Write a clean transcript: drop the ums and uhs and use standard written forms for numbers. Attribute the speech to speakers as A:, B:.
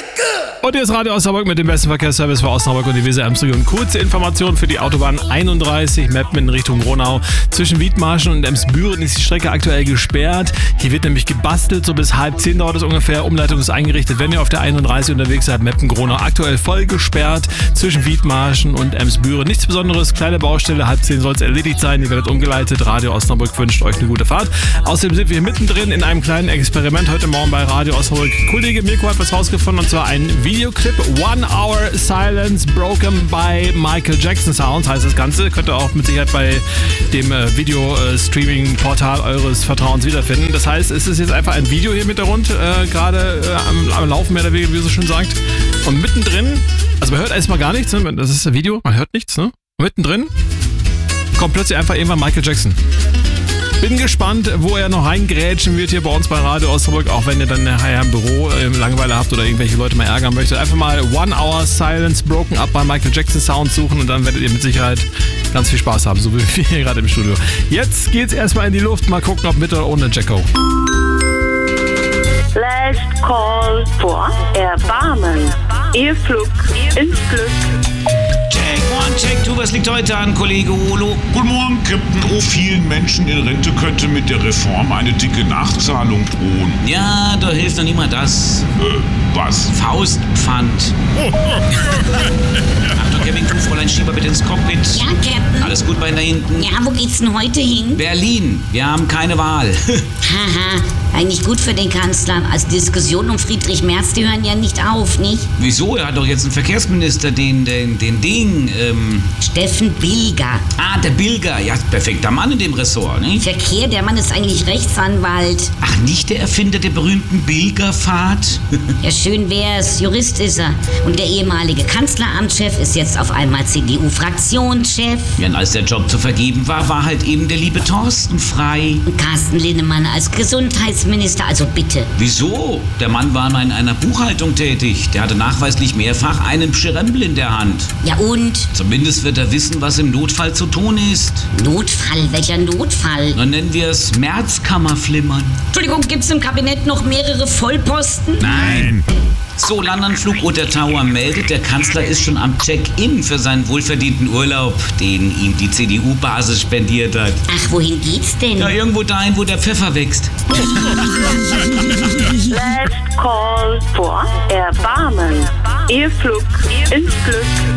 A: Und hier ist Radio Osnabrück mit dem besten Verkehrsservice für Osnabrück und die Weser-Ems-Region. Kurze Information für die Autobahn 31 Meppen in Richtung Gronau. Zwischen Wiedmarschen und Emsbüren ist die Strecke aktuell gesperrt. Hier wird nämlich gebastelt, so bis 9:30 dauert es ungefähr. Umleitung ist eingerichtet, wenn ihr auf der 31 unterwegs seid. Meppen-Gronau aktuell voll gesperrt zwischen Wiedmarschen und Emsbüren. Nichts Besonderes, kleine Baustelle, 9:30 soll es erledigt sein. Ihr werdet umgeleitet. Radio Osnabrück wünscht euch eine gute Fahrt. Außerdem sind wir mittendrin in einem kleinen Experiment heute Morgen bei Radio Osnabrück. Kollege Mirko hat was rausgefunden, und zwar ein Videoclip. 1 Hour Silence Broken by Michael Jackson Sounds heißt das Ganze. Könnt ihr auch mit Sicherheit bei dem Video-Streaming-Portal eures Vertrauens wiederfinden. Das heißt, es ist jetzt einfach ein Video hier mit der Rund, gerade am Laufen, mehr oder weniger, wie so schön sagt. Und mittendrin, also man hört erstmal gar nichts, ne? Das ist das Video, man hört nichts, ne? Und mittendrin kommt plötzlich einfach irgendwann Michael Jackson. Bin gespannt, wo er noch reingrätschen wird hier bei uns bei Radio Osnabrück, auch wenn ihr dann nachher im Büro Langeweile habt oder irgendwelche Leute mal ärgern möchtet. Einfach mal 1 Hour Silence Broken Up bei Michael Jackson Sound suchen und dann werdet ihr mit Sicherheit ganz viel Spaß haben, so wie wir hier gerade im Studio. Jetzt geht's erstmal in die Luft, mal gucken, ob mit oder ohne Jacko.
B: Last call for Erbarmen. Ihr Flug ins Glück.
C: Check, one, check, two, was liegt heute an, Kollege Olo?
D: Guten Morgen, Captain. Oh, vielen Menschen in Rente könnte mit der Reform eine dicke Nachzahlung drohen.
C: Ja, da hilft noch nicht mal das.
D: Was?
C: Faustpfand. Achtung, Kevin, du, Fräulein Schieber, bitte ins Cockpit.
E: Ja, Captain.
C: Alles gut bei Ihnen da hinten?
E: Ja, wo geht's denn heute hin?
C: Berlin. Wir haben keine Wahl.
E: Haha, eigentlich gut für den Kanzler. Also Diskussionen um Friedrich Merz, die hören ja nicht auf, nicht?
C: Wieso? Er hat doch jetzt einen Verkehrsminister, den
E: Steffen Bilger.
C: Ah, der Bilger. Ja, perfekter Mann in dem Ressort, ne?
E: Verkehr, der Mann ist eigentlich Rechtsanwalt.
C: Ach, nicht der Erfinder der berühmten Bilgerfahrt?
E: Ja, schön wär's. Jurist ist er. Und der ehemalige Kanzleramtschef ist jetzt auf einmal CDU-Fraktionschef.
C: Ja, und als der Job zu vergeben war halt eben der liebe Thorsten frei.
E: Und Carsten Linnemann als Gesundheitsminister, also bitte.
C: Wieso? Der Mann war mal in einer Buchhaltung tätig. Der hatte nachweislich mehrfach einen Pschirembel in der Hand.
E: Ja und?
C: Zumindest wird er wissen, was im Notfall zu tun ist.
E: Notfall? Welcher Notfall?
C: Dann nennen wir es Märzkammerflimmern.
E: Entschuldigung, gibt's im Kabinett noch mehrere Vollposten?
C: Nein. So, Landanflug Otter Tower meldet, der Kanzler ist schon am Check-in für seinen wohlverdienten Urlaub, den ihm die CDU-Basis spendiert hat.
E: Ach, wohin geht's denn?
C: Ja, irgendwo dahin, wo der Pfeffer wächst.
B: Last call for Erbarmen. Ihr Flug ins Glück.